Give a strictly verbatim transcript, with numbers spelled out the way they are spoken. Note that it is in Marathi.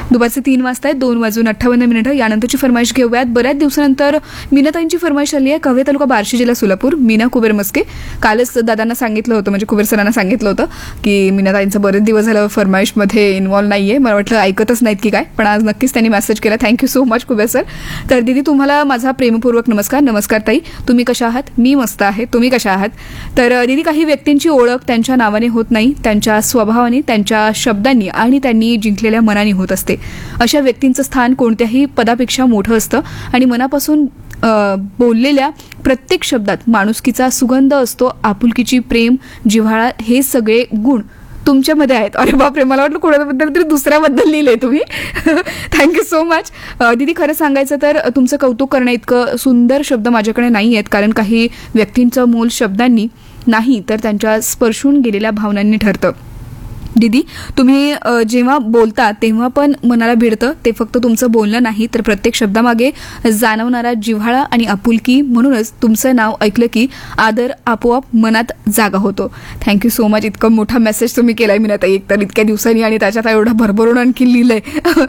दुपारचे तीन वाजता आहेत, दोन वाजून अठ्ठावन्न मिनिटं. यानंतरची फरमाईश घेऊयात. बऱ्याच दिवसानंतर मीनाताईंची फरमाईश आली आहे. कव्हे तालुका बार्शी जिल्हा सोलापूर, मीना कुबेर मस्के. कालच दादांना सांगितलं होतं, म्हणजे कुबेर सरांना सांगितलं होतं की मीनाताईंचं बरेच दिवस झालं फरमाईशमध्ये इन्व्हॉल्व नाहीये. मला वाटलं ऐकतच नाहीत की काय, पण आज नक्कीच त्यांनी मेसेज केला. Thank you so much Kuber sir. तर दीदी तुम्हाला माझा प्रेमपूर्वक नमस्कार. नमस्कार ताई, तुम्ही कशा आहात? मी मस्त आहे, तुम्ही कशा आहात? तर दीदी, काही व्यक्तींची ओळख त्यांच्या नावाने होत नाही, त्यांच्या स्वभावाने, त्यांच्या शब्दांनी आणि त्यांनी जिंकलेल्या मनाने होत असते. अशा व्यक्तींचं स्थान कोणत्याही पदापेक्षा मोठं असतं आणि मनापासून बोललेल्या प्रत्येक शब्दात माणुसकीचा सुगंध असतो, आपुलकीची प्रेम, जिव्हाळा, हे सगळे गुण तुमच्यामध्ये आहेत. अरे बापरे, मला वाटलं कोणाबद्दल तरी दुसऱ्याबद्दल लिहिलंय तुम्ही. थँक्यू सो मच दीदी. खरं सांगायचं तर तुमचं कौतुक करण्या इतकं सुंदर शब्द माझ्याकडे नाही आहेत, कारण काही व्यक्तींचं मोल शब्दांनी नाही तर त्यांच्या स्पर्शून गेलेल्या भावनांनी ठरतं. दीदी, तुम्ही जेव्हा बोलता तेव्हा पण मनाला भिडतं. ते फक्त तुमचं बोलणं नाही तर प्रत्येक शब्दामागे जाणवणारा जिव्हाळा आणि आपुलकी. म्हणूनच तुमचं नाव ऐकलं की आदर आपोआप मनात जागा होतो. Thank you so much. इतकं मोठा मेसेज तुम्ही केलाय मीनाताई, एक तर इतक्या दिवसांनी, आणि त्याच्यात एवढं भरभरून आणखी लिहिलंय.